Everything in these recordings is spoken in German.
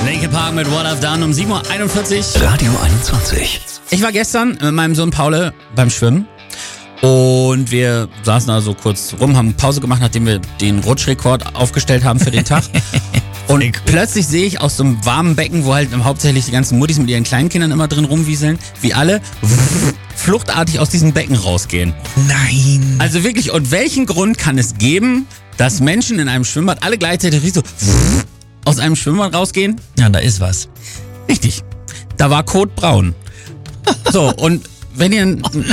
Linkin Park mit What I've Done um 7.41 Uhr. Radio 21. Ich war gestern mit meinem Sohn Paul beim Schwimmen und wir saßen also kurz rum, haben Pause gemacht, nachdem wir den Rutschrekord aufgestellt haben für den Tag. Und plötzlich sehe ich aus so einem warmen Becken, wo halt hauptsächlich die ganzen Muttis mit ihren kleinen Kindern immer drin rumwieseln, wie alle fluchtartig aus diesem Becken rausgehen. Nein. Also wirklich, und welchen Grund kann es geben, dass Menschen in einem Schwimmbad alle gleichzeitig so aus einem Schwimmbad rausgehen? Ja, da ist was. Richtig. Da war Kotbraun. So, und wenn ihr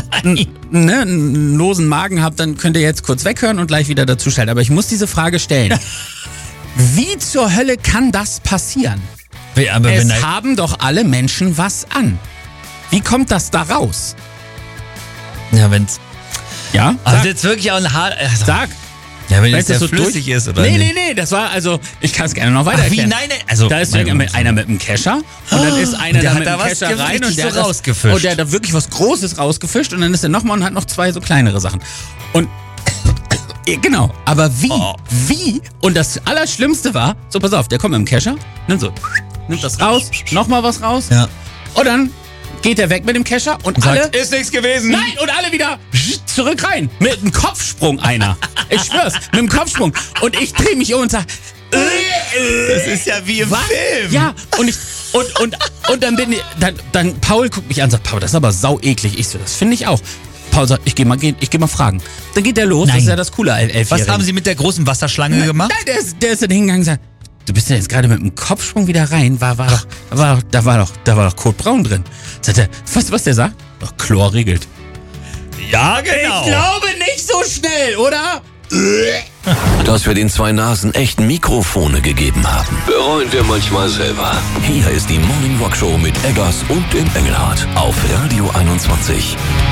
einen losen Magen habt, dann könnt ihr jetzt kurz weghören und gleich wieder dazuschalten. Aber ich muss diese Frage stellen. Wie zur Hölle kann das passieren? Aber Es haben doch alle Menschen was an. Wie kommt das da raus? Ja, wenn's. Ja? Also jetzt wirklich auch ein Haar. Sag. Ja, wenn Wenn es ja das so flüssig ist, oder? Nee, das war also, ich kann es gerne noch weiter Ach, wie? erklären. Nein, also. Da ist einer mit einem Kescher und dann ist einer der da hat mit da dem was Kescher rein richtig und der so hat das- rausgefischt. Und der hat da wirklich was Großes rausgefischt und dann ist er nochmal und hat noch zwei so kleinere Sachen. Und genau, aber wie? Oh. Wie? Und das Allerschlimmste war, so pass auf, der kommt mit dem Kescher, nimmt das raus, nochmal was raus Ja. und dann geht er weg mit dem Kescher und alle... Ist nichts gewesen. Nein, und alle wieder zurück rein. Mit einem Kopfsprung einer. Ich schwör's, mit einem Kopfsprung. Und ich drehe mich um und sag, Das ist ja wie im was? Film. Ja, und dann bin ich, dann Paul guckt mich an und sagt, Paul, das ist aber sau eklig. Ich so, das finde ich auch. Paul sagt, ich geh mal fragen. Dann geht der los, Nein. das ist ja das coole Elfjährige. Was haben Sie mit der großen Wasserschlange gemacht? Nein, der ist dann hingegangen und sagt, du bist ja jetzt gerade mit dem Kopfsprung wieder rein, da war doch Kotbraun drin. Sagt er, was der sagt? Doch, Chlor regelt. Ja, genau. Ich glaube nicht so schnell, oder? Dass wir den zwei Nasen echt Mikrofone gegeben haben, bereuen wir manchmal selber. Hier ist die Morning Rock Show mit Eggers und dem Engelhardt auf Radio 21.